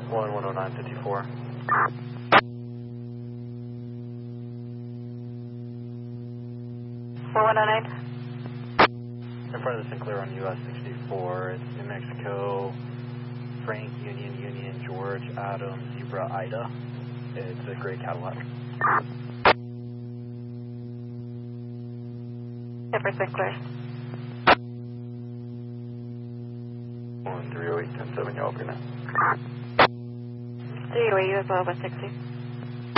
10954. In front of the Sinclair on US 64, it's New Mexico, Frank, Union, George, Adam, Zebra, Ida. It's a gray Cadillac. For Sinclair. 1308107, you're open now. 308 as well, 160.